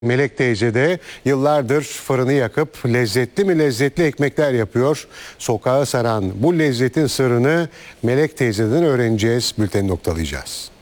Melek teyze de yıllardır fırını yakıp lezzetli mi lezzetli ekmekler yapıyor. Sokağı saran bu lezzetin sırrını Melek teyzeden öğreneceğiz. Bülteni noktalayacağız.